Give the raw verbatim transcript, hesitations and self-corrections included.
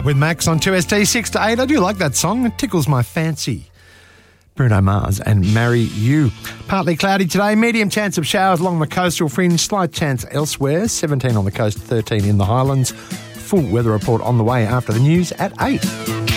with Max on two S T six to eight. I do like that song. It tickles my fancy. Bruno Mars and Marry You. Partly cloudy today. Medium chance of showers along the coastal fringe. Slight chance elsewhere. seventeen on the coast, thirteen in the highlands. Full weather report on the way after the news at eight.